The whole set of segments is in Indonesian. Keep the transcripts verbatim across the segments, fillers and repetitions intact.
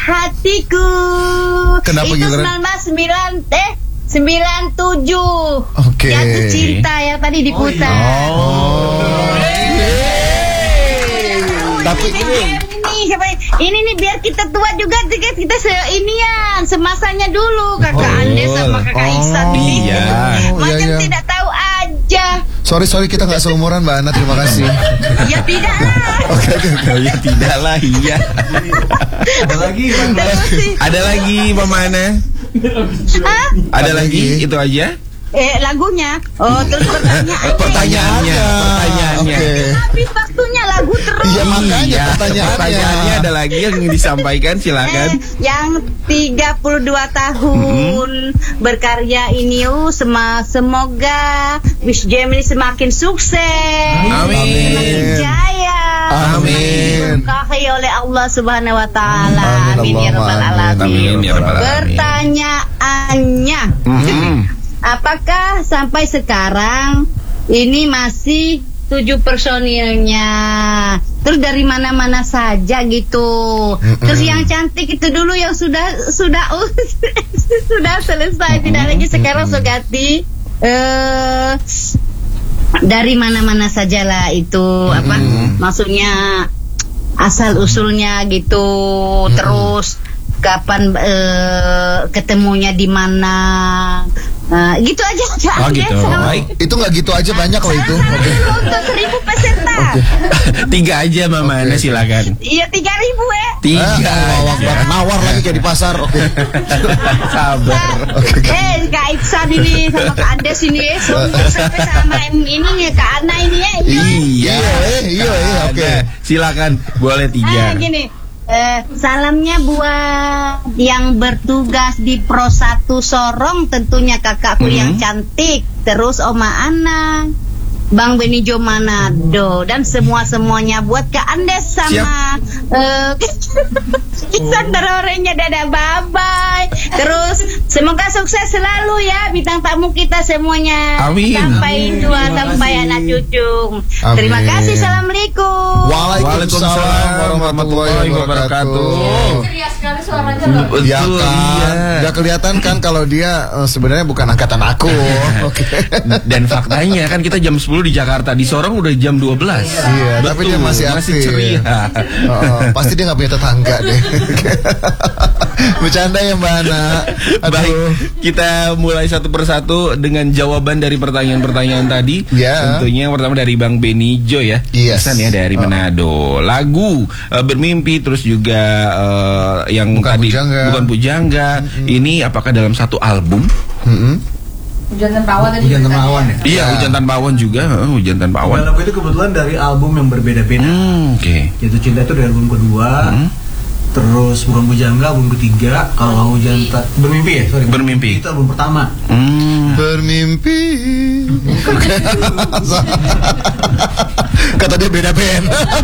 hatiku. Kenapa itu giliran? seribu sembilan ratus sembilan eh sembilan tujuh. Oke. Jatuh cinta yang tadi diputar. Oh. Tapi ini ini siapa ini nih biar kita tua juga kita, kita seinian semasanya dulu kakak Oh. Andes sama kakak Iksan ini. Iya. Macam Iya, iya. tidak tahu aja. sorry sorry kita nggak seumuran Mbak Ana, terima kasih. Ya tidak lah. Oke oke oke. Oh ya tidak lah, iya. Ada lagi, Terus sih. Ada lagi Mama Ana? Hah? Ada Ada lagi? lagi. Itu aja? Eh lagunya. Oh terus pertanyaannya. Pertanyaannya, pertanyaannya. Oke. Habis waktunya lagu terus. Iya makanya Iya, pertanyaannya. pertanyaannya ada lagi yang ingin disampaikan, silakan. Eh, yang tiga puluh dua tahun berkarya ini uh, sema, semoga Wish Jam ini semakin sukses. Amin. Semakin jaya. Amin. Diberkahi oleh Allah Subhanahu wa taala. Amin, Amin ya rabbal Allahumma alamin. Amin ya rabbal alamin. Pertanyaannya, Mhm. apakah sampai sekarang ini masih tujuh personilnya? Terus dari mana-mana saja gitu. Mm-mm. Terus yang cantik itu dulu yang sudah sudah sudah selesai, tidak lagi sekarang Sugati. Eh dari mana-mana sajalah itu apa? Maksudnya asal usulnya gitu. Terus kapan eh, ketemunya di mana? Nah, gitu aja. Oh, gitu. Sama- Baik. Itu nggak gitu aja banyak loh itu. Oke. Untuk seribu peserta. Tiga aja Mama Ana, Oke. silakan. Iya tiga ribu ya. Tiga. Ah, Allahu Akbar. Nawar lagi kayak di pasar. Oke. Sabar. Eh Kak Iksan ini sama Kak Andes ini eh, sombong sampai sama em- ini nih Kak Ana ini ya. Iya. Iya, eh, iya, eh, oke. Ada. Silakan, boleh Ah, tiga. gini. Eh, salamnya buat yang bertugas di Pro satu Sorong, tentunya kakakku Mhm. yang cantik, terus Oma Ana, Bang Benijo Manado, dan semua-semuanya buat Kak Andes sama eh Iksan terorenya dadah bye-bye. Terus semoga sukses selalu ya bintang tamu kita semuanya. Amin. Sampai Amin. dua Terima sampai kasih. anak cucu. Amin. Terima kasih. Assalamualaikum. Waalaikumsalam warahmatullahi wabarakatuh. Ceria sekali suaranya loh. Betul, Ya kan, iya. nggak kelihatan kan kalau dia eh, sebenarnya bukan angkatan aku. Oke. Dan faktanya kan kita jam sepuluh di Jakarta, di Sorong udah jam dua belas. Iya, tapi dia masih masih aktif. ceria. Oh, pasti dia nggak punya tetangga deh. Bercanda ya Mbak Ana. Aduh. Baik, kita mulai satu persatu dengan jawaban dari pertanyaan-pertanyaan tadi. Ya. Tentunya yang pertama dari Bang Benijo ya. Yes. Pesan ya dari Oh. Manado. Lagu eh, Bermimpi, terus juga eh, yang Bukan tadi Pujangga. Bukan Pujangga. Ini apakah dalam satu album? Mm-mm. Hujan tanpa awan tadi. Hujan tanpa ceritanya. awan ya? Iya, Ya. Hujan Tanpa Awan juga. eh, Hujan Tanpa Awan. Dan lagu itu kebetulan dari album yang berbeda-beda. Hmm, oke. Jatuh Cinta itu dari album kedua. Hmm. Terus Bukan Bujangga album ketiga. Kalau Hujan Ta- Bermimpi ya, sorry. Bermimpi. Itu album pertama. Hmm. Bermimpi. Kata dia beda band.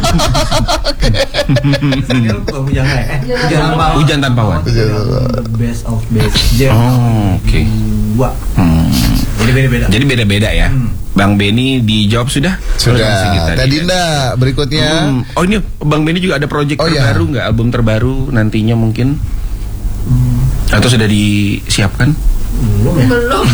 Ini Bukan Bujangga ya? Eh, Hujan Tanpa Awan. Hujan Tanpa Awan. Itu dari album The Best of Best Jam. Oh, oke. Dua. Hmm. Jadi beda-beda. Jadi beda-beda ya. Hmm. Bang Beni dijawab sudah? Terus masih Sudah. kita Tadi di- Dinda berikutnya. Hmm. Oh ini Bang Beni juga ada project Oh, iya. terbaru nggak? Album terbaru nantinya mungkin? Atau sudah disiapkan? Belum ya? Belum.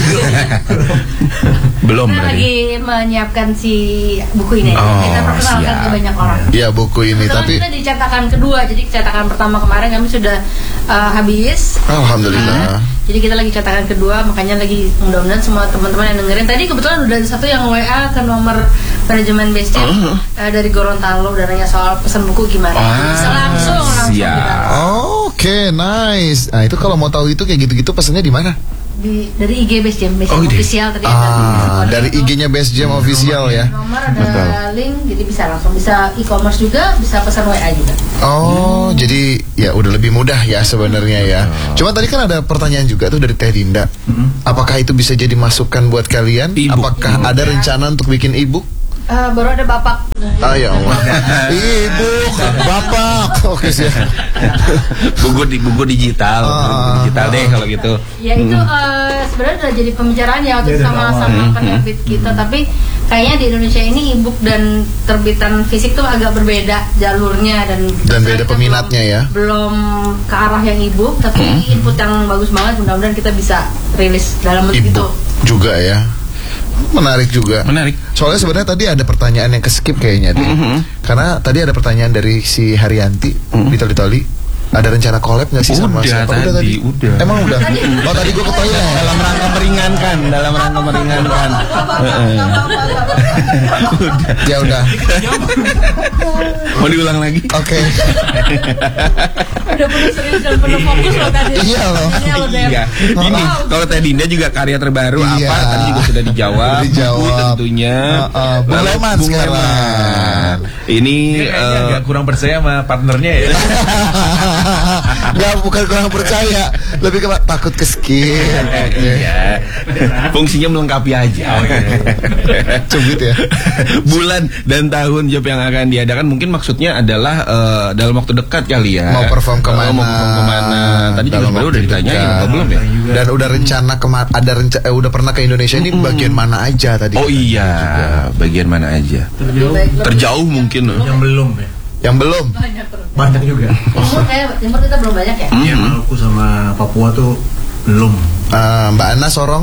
Belum Kita berarti. lagi menyiapkan si buku ini. Oh, Kita perkenalkan siap. ke banyak orang. Ya buku ini Kebetulan tapi kita di cetakan kedua, jadi cetakan pertama kemarin kami sudah uh, habis. alhamdulillah. Jadi kita lagi cetakan kedua, makanya lagi mudah-mudahan semua teman-teman yang dengerin. Tadi kebetulan udah ada satu yang W A ke nomor manajemen Base Jam Oh. uh, dari Gorontalo dan nanya soal pesan buku gimana. Ah, Bisa langsung langsung siap. kita. Oke, nice. Nah, itu kalau mau tahu itu kayak gitu-gitu pesannya di mana? Di, dari I G Base Jam, Base Oh, Jam gitu. official tadi Ah, ada. dari I G-nya Best Jam official ya. Nomor ada Betul. link, jadi bisa langsung bisa e-commerce juga, bisa pesan W A juga. Oh, jadi ya udah lebih mudah ya sebenarnya ya. Cuma tadi kan ada pertanyaan juga tuh dari Teh Dinda. Apakah itu bisa jadi masukan buat kalian? E-book. Apakah ada rencana untuk bikin e-book? Eh, baru ada bapak. Ah ya Allah. Ibu, bapak. Oke sih. Buku di buku digital, Ah, digital deh kalau gitu. Ya itu eh, sebenarnya udah jadi pembicaraan ya waktu Iya, itu dari sama awal. sama penerbit kita, tapi kayaknya di Indonesia ini e-book dan terbitan fisik tuh agak berbeda jalurnya dan Dan beda kita peminatnya belum, ya. belum ke arah yang e-book, tapi input yang bagus banget, mudah-mudahan kita bisa rilis dalam bentuk itu. Ibu juga ya. Menarik juga. Menarik. Soalnya sebenarnya tadi ada pertanyaan yang keskip kayaknya deh. Mhm. Karena tadi ada pertanyaan dari si Haryanti di Tali-Tali. Ada rencana collab nggak sih sama Udah siapa? tadi, udah. Emang udah? Oh tadi gue ke toilet. Dalam rangka meringankan, dalam rangka meringankan. Ya udah. Mau diulang lagi? Oke. Udah penuh serius dan penuh fokus loh tadi. Iya loh. Ini loh, Dep. Iya. Ini kalau Teh Dinda juga karya terbaru Iya. apa? Tadi juga sudah dijawab. Sudah dijawab. Buku tentunya. Heeh, Bung Lalu Leman Bung sekarang. Leman. Ini Dia kayaknya eh, agak kurang percaya sama partnernya ya. Nggak, bukan kurang percaya, lebih ke takut ke skip. Oke. Iya. Fungsinya melengkapi aja. Cubit ya. Bulan dan tahun job yang akan diadakan mungkin maksudnya adalah eh, dalam waktu dekat kali ya. Mau perform kemana? Oh, mau perform kemana? Tadi juga Dalam sebenarnya waktu udah ditanyain dekat. apa belum ya? Dan udah rencana kemana? Ada rencana? Eh, udah pernah ke Indonesia ini bagian mana aja tadi? Oh iya, bagian mana aja? Terjauh Terjauh mungkin. yang belum ya. Yang belum. Banyak terus. Banyak juga. Timur kayak timur kita belum banyak ya. Iya, Maluku sama Papua tuh belum. Ah, Mbak Ana Sorong?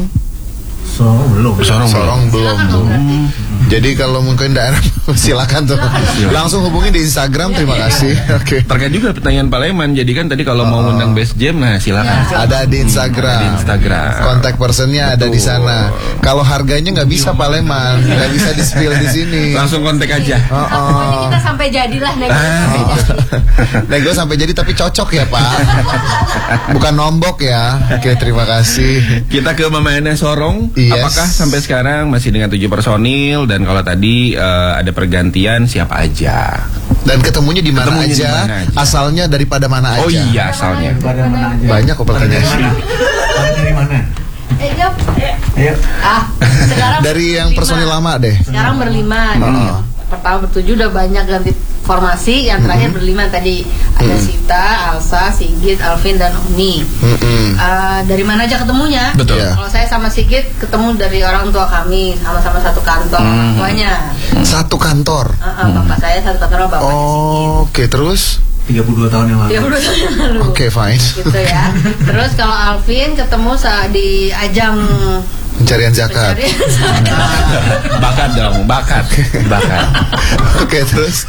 So belum. Sorong. Sorong belum. Silakan dong berarti. Jadi kalau mungkin daerah silakan tuh. Langsung hubungi di Instagram. Terima kasih. Oke. Terkait juga pertanyaan Pak Leman. Jadi kan tadi kalau mau undang Best Jam, nah silakan. Ada di Instagram. Ada di Instagram. Kontak personnya ada di sana. Kalau harganya nggak bisa Pak Leman, nggak bisa di spill di sini. Langsung kontak aja. Oh, Nah, oh. pokoknya kita sampai jadilah nego sampai jadi. Nego sampai jadi tapi cocok ya Pak. Bukan nombok ya. Oke, terima kasih. Kita ke Mama Ana Sorong. Yes. Apakah sampai sekarang masih dengan tujuh personil, dan kalau tadi eh, ada pergantian siapa aja? Dan ketemunya di mana Ketemunya di aja, mana aja. asalnya daripada mana aja. Oh iya, asalnya. Pada mana aja? Banyak kok pertanyaan. Pada dari mana? Eh, jawab. Eh, Ayo. Ah, sekarang Dari yang berlima. personil lama deh. Sekarang berlima. Oh. Pertama bertujuh udah banyak ganti formasi. Yang terakhir berlima tadi ada Sita, Alsa, Sigit, Alvin dan Oni. Mm-mm. Eh, dari mana aja ketemunya? Betul. Iya. Kalau saya sama Sigit ketemu dari orang tua kami, sama-sama satu kantor orang tuanya. Satu kantor. Eh, eh, bapak saya satu kantor sama bapaknya Sigit. Oh, oke terus. tiga puluh dua tahun yang lalu. Dia udah tahun yang lalu. Oke, fine. Gitu ya. Terus kalau Alvin ketemu sa- di ajang Pencarian zakat. pencarian zakat. Bakat dong, bakat, bakat. Oke, terus.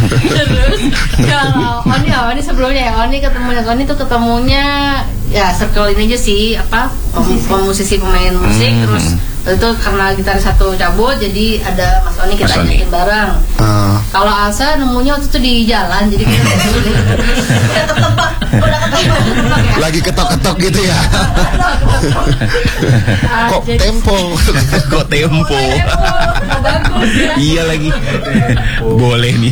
Terus kalau Oni, oh, Oni sebelumnya ya, Oni ketemunya, Oni tuh ketemunya ya circle ini aja sih, apa pem- pemusisi pemain musik. Hmm. Terus itu karena gitaris satu cabut, jadi ada Mas Oni kita Mas Oni. ajakin bareng. Ah, Kalau Alsa nemunya waktu itu di jalan, jadi kita udah ketebak, udah ketebak ya. lagi ketok-ketok gitu ya. Ah, Kok jadi- tempo? Kok tempo? Oh, bagus ya. Iya lagi. Boleh nih.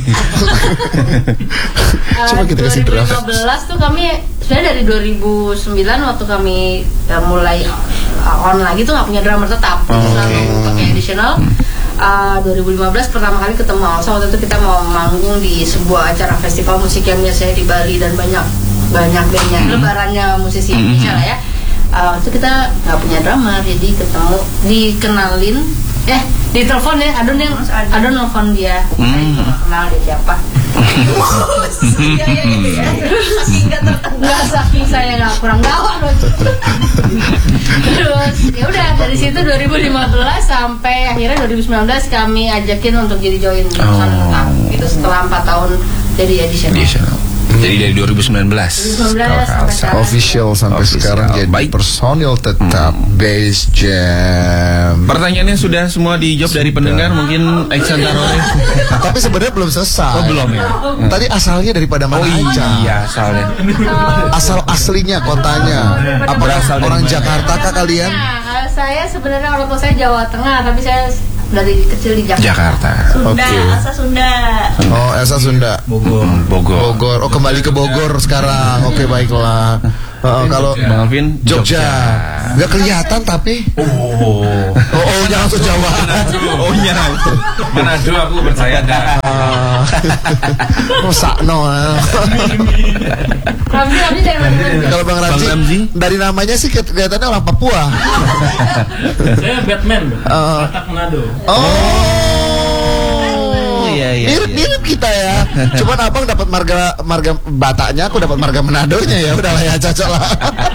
Coba kita kasih dua ribu draft. lima belas tuh kami sebenarnya dari dua ribu sembilan waktu kami ya, mulai uh, on lagi tuh nggak punya drummer tetap, jadi selalu pakai additional. Uh, dua ribu lima belas pertama kali ketemu Alsa, waktu itu kita mau manggung di sebuah acara festival musik yang biasanya di Bali dan banyak banyak bandnya, lebarannya musisi Indonesia lah ya. Uh, itu kita nggak punya drummer, jadi ketemu, dikenalin, eh ditelepon ya, Adon yang Adon nelfon dia, saya juga nggak kenal dia siapa. Iya, iya, iya. Saking nggak terkenal. Nggak, saking saya nggak kurang gawa loh. Terus ya udah dari situ dua ribu lima belas sampai akhirnya dua ribu sembilan belas kami ajakin untuk jadi join perusahaan Oh. tetap. Itu setelah empat tahun jadi additional. Additional. Jadi dari dua ribu sembilan belas. dua ribu sembilan belas sampai sekarang. Official sampai Official. sekarang jadi Baik. personil tetap Base Jam. Pertanyaannya sudah semua dijawab dari pendengar, mungkin Iksan Tarore. Tapi sebenarnya belum selesai. Oh, belum ya? Tadi asalnya daripada mana Oh aja? iya, asalnya. Asal aslinya kotanya. Apa Berasal dari orang mana? Jakarta kah kalian? Nah, saya sebenarnya orang tua saya Jawa Tengah, tapi saya dari kecil di Jakarta. Jakarta. Sunda, Oke. asal Sunda. Oh, Elsa Sunda. Bogor. Bogor. Bogor. Oh, kembali ke Bogor sekarang. Oke, baiklah. Oh, kalau Bang Alvin Jogja. Nggak kelihatan tapi. Oh. Oh, oh jangan langsung Jawa. Oh iya. Manado aku percaya dah. Oh, sakno. Ramzi, Ramzi dari mana? Kalau Bang Ramzi, Bang Ramzi? dari namanya sih kelihatannya orang Papua. Saya Batman, Uh, Batak Manado. Oh, iya, iya, mirip-mirip kita ya. Cuman abang dapat marga marga Bataknya, aku dapat marga Manadonya ya. Udahlah ya, cocok lah.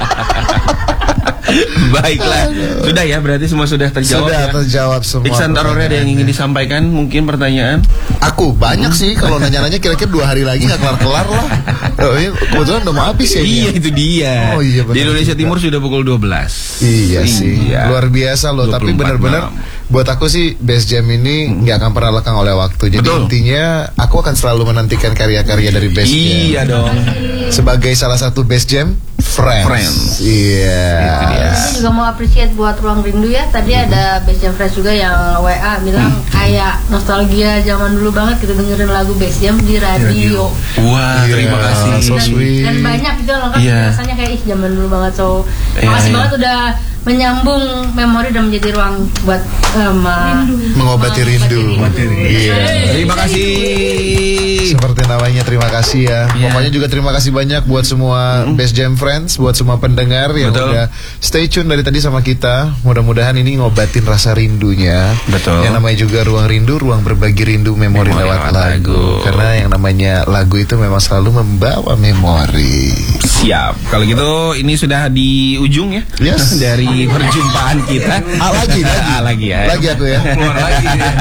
Baiklah, sudah ya, berarti semua sudah terjawab. Sudah ya? terjawab semua. Iksan Tarore ada yang ingin disampaikan, mungkin pertanyaan? Aku banyak sih, kalau nanya-nanya kira-kira dua hari lagi nggak kelar-kelar lah. Oh, iya, kebetulan udah mau habis ya. Iya, itu dia. Oh, iya, benar. Di Indonesia Timur sudah pukul dua belas. Iya sih, Iya. luar biasa loh. Tapi dua puluh empat benar-benar malam. buat aku sih Best Jam ini nggak akan pernah lekang oleh waktu. Jadi Betul. intinya aku akan selalu menantikan karya-karya dari Best Jam. Iya dong. Sebagai salah satu Best Jam Friends. Friends. Iya. Itu dia. Saya juga mau appreciate buat Ruang Rindu ya. Tadi ada Best Jam Friends juga yang W A bilang kayak nostalgia zaman dulu banget kita dengerin lagu Best Jam di radio. Wah, Iya, terima kasih. so sweet. Dan banyak gitu loh kan Iya. rasanya kayak ih zaman dulu banget. So Iya, makasih iya. banget udah menyambung memori dan menjadi ruang buat um, Mengobati rindu. Iya. Terima kasih. Seperti namanya, terima kasih ya. Iya. Pokoknya juga terima kasih banyak buat semua Best Jam Friends, buat semua pendengar yang Betul. udah stay tune dari tadi sama kita. Mudah-mudahan ini ngobatin rasa rindunya. Betul. Yang namanya juga ruang rindu, ruang berbagi rindu, memori, Memori lewat lewat lagu. lagu. Karena yang namanya lagu itu memang selalu membawa memori. Siap. Kalau gitu ini sudah di ujung ya. Yes. Dari perjumpaan kita. Ah, lagi, lagi. Ah, lagi ya. Lagi aku ya. Keluar lagi dia.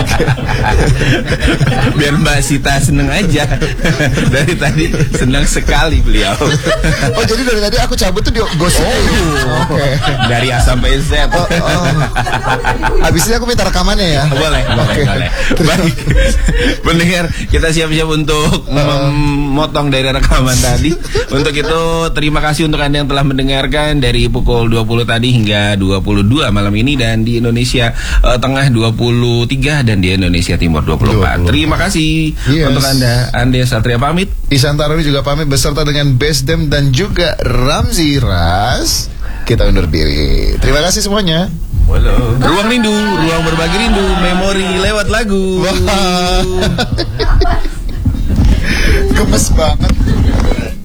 Biar Mbak Sita seneng aja. Dari tadi senang sekali beliau. Oh, jadi dari tadi aku cabut tuh di gosip. Oh, oke. Dari A sampai Z. Oh, oh. Habis ini aku minta rekamannya ya. Boleh, boleh, Oke. boleh. Baik. Pendengar, kita siap-siap untuk memotong dari rekaman tadi. Untuk itu, terima kasih untuk Anda yang telah mendengarkan dari pukul dua puluh tadi hingga dua puluh dua malam ini, dan di Indonesia eh, Tengah dua puluh tiga dan di Indonesia Timur dua puluh empat. dua puluh. Terima kasih Yes. untuk Anda. Anda Satria pamit. Isan Taruri juga pamit beserta dengan Best Dem dan juga Ramzi Ras. Kita undur diri. Terima kasih semuanya. Ruang rindu, ruang berbagi rindu, memori lewat lagu. Wah. Gemes banget.